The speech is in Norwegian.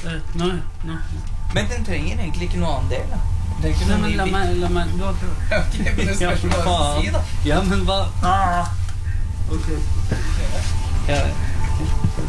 Nå. Men den trenger egentlig ikke noe annen del, da. Nei, men la meg Ok, men det spørs hva du skal si, da. Ja, men hva? Ok. Ja.